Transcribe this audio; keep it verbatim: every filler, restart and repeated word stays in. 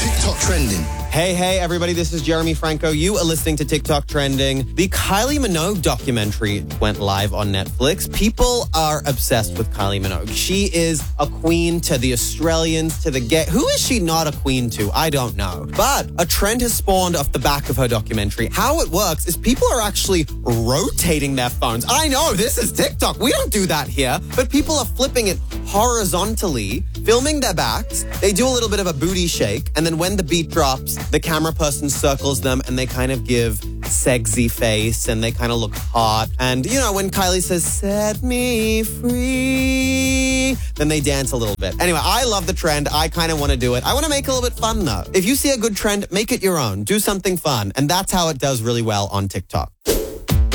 TikTok trending. Hey, hey, everybody, this is Jeremy Franco. You are listening to TikTok Trending. The Kylie Minogue documentary went live on Netflix. People are obsessed with Kylie Minogue. She is a queen to the Australians, to the gay. Who is she not a queen to? I don't know. But a trend has spawned off the back of her documentary. How it works is people are actually rotating their phones. I know, this is TikTok. We don't do that here. But people are flipping it horizontally, filming their backs. They do a little bit of a booty shake. And then when the beat drops, the camera person circles them and they kind of give sexy face and they kind of look hot. And, you know, when Kylie says, set me free, then they dance a little bit. Anyway, I love the trend. I kind of want to do it. I want to make it a little bit fun, though. If you see a good trend, make it your own. Do something fun. And that's how it does really well on TikTok.